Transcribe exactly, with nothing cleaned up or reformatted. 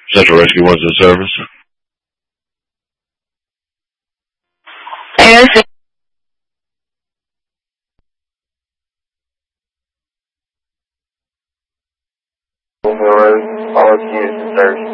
Central Rescue One's in service. Yes. All units in service.